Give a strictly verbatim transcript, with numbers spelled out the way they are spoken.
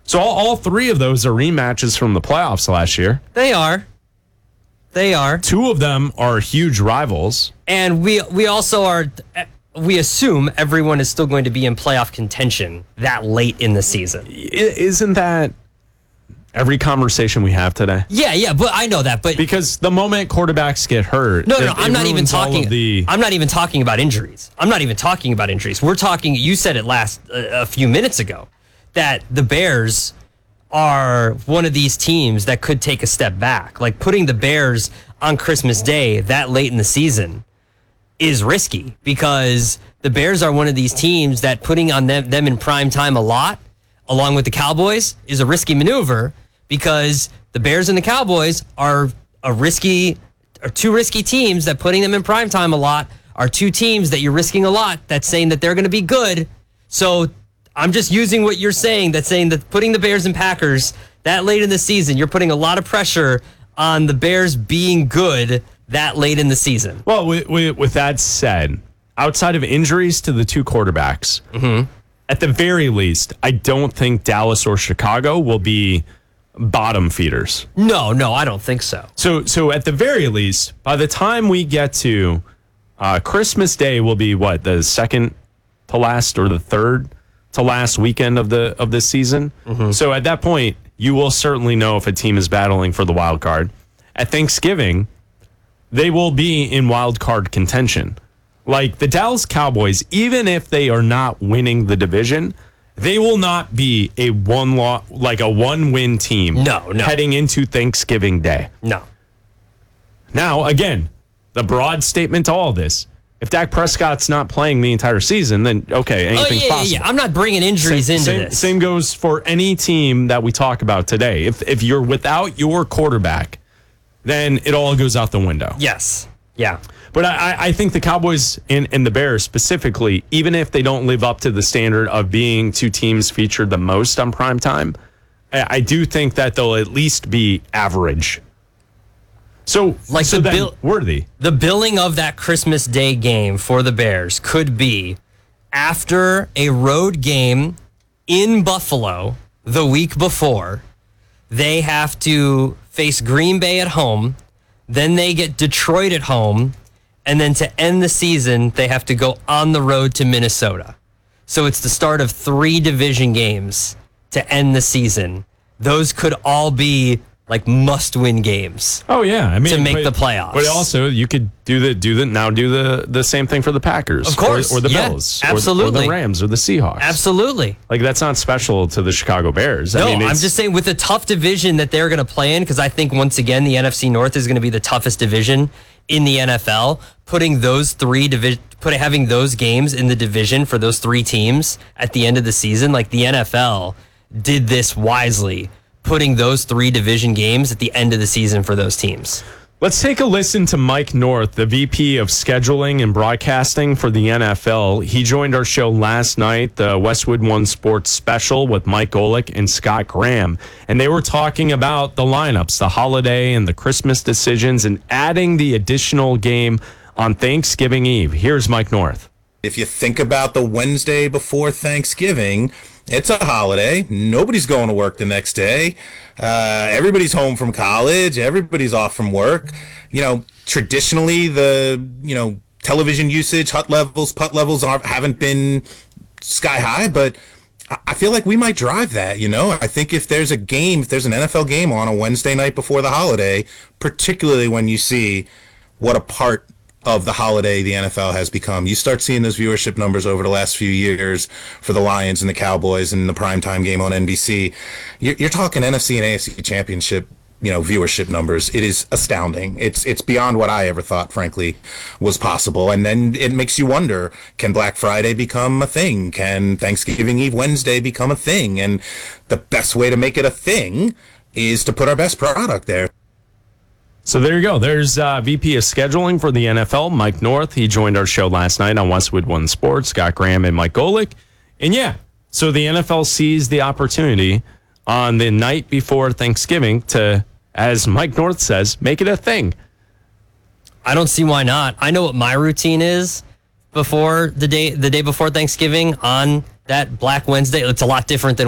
So all, all three of those are rematches from the playoffs last year. They are. They are. Two of them are huge rivals. And we we also are, we assume everyone is still going to be in playoff contention that late in the season. Isn't that every conversation we have today? Yeah, yeah, but I know that. But because the moment quarterbacks get hurt, no, no, no it, I'm it not even talking. The... I'm not even talking about injuries. I'm not even talking about injuries. We're talking. You said it last uh, a few minutes ago that the Bears are one of these teams that could take a step back. Like putting the Bears on Christmas Day that late in the season is risky because the Bears are one of these teams that putting on them, them in prime time a lot, along with the Cowboys, is a risky maneuver because the Bears and the Cowboys are a risky, are two risky teams that putting them in prime time a lot are two teams that you're risking a lot that's saying that they're going to be good. So I'm just using what you're saying, that's saying that putting the Bears and Packers that late in the season, you're putting a lot of pressure on the Bears being good that late in the season. Well, with, with, with that said, outside of injuries to the two quarterbacks, mm-hmm. at the very least, I don't think Dallas or Chicago will be bottom feeders. No, no, I don't think so. So, so at the very least, by the time we get to uh, Christmas Day, will be what, the second to last or the third to last weekend of the of this season. Mm-hmm. So at that point, you will certainly know if a team is battling for the wild card. At Thanksgiving, they will be in wild card contention. Like the Dallas Cowboys, even if they are not winning the division, they will not be a one law like a one win team. No, no. Heading into Thanksgiving Day. No. Now, again, the broad statement to all this. If Dak Prescott's not playing the entire season, then okay, anything's oh, yeah, possible. Yeah, yeah. I'm not bringing injuries same, into same, this. Same goes for any team that we talk about today. If if you're without your quarterback, then it all goes out the window. Yes. Yeah. But I, I think the Cowboys and, and the Bears specifically, even if they don't live up to the standard of being two teams featured the most on primetime, I, I do think that they'll at least be average. So, like so the then bill, worthy. The billing of that Christmas Day game for the Bears could be after a road game in Buffalo the week before. They have to face Green Bay at home. Then they get Detroit at home. And then to end the season, they have to go on the road to Minnesota. So it's the start of three division games to end the season. Those could all be like must-win games. Oh yeah, I mean to make but, the playoffs. But also, you could do the do the now do the the same thing for the Packers, of course, or, or the yeah, Bills, absolutely, or, or the Rams, or the Seahawks. Absolutely. Like that's not special to the Chicago Bears. No, I mean, I'm just saying with the tough division that they're going to play in, because I think once again the N F C North is going to be the toughest division in the N F L. Putting those three division, put having those games in the division for those three teams at the end of the season, like the N F L did this wisely. Putting those three division games at the end of the season for those teams. Let's take a listen to Mike North, the V P of Scheduling and Broadcasting for the N F L. He joined our show last night, the Westwood One Sports Special with Mike Golick and Scott Graham. And they were talking about the lineups, the holiday and the Christmas decisions, and adding the additional game on Thanksgiving Eve. Here's Mike North. If you think about the Wednesday before Thanksgiving, it's a holiday. Nobody's going to work the next day. Uh, everybody's home from college. Everybody's off from work. You know, traditionally, the, you know, television usage, hut levels, putt levels aren't, haven't been sky high, but I feel like we might drive that, you know? I think if there's a game, if there's an N F L game on a Wednesday night before the holiday, particularly when you see what a part of the holiday the N F L has become. You start seeing those viewership numbers over the last few years for the Lions and the Cowboys and the primetime game on N B C. You're, you're talking N F C and A F C championship, you know, viewership numbers. It is astounding. It's it's beyond what I ever thought, frankly, was possible. And then it makes you wonder, can Black Friday become a thing? Can Thanksgiving Eve Wednesday become a thing? And the best way to make it a thing is to put our best product there. So there you go. There's uh, V P of Scheduling for the N F L, Mike North. He joined our show last night on Westwood One Sports, Scott Graham and Mike Golick. And yeah, so the N F L sees the opportunity on the night before Thanksgiving to, as Mike North says, make it a thing. I don't see why not. I know what my routine is before the day, the day before Thanksgiving on that Black Wednesday. It's a lot different than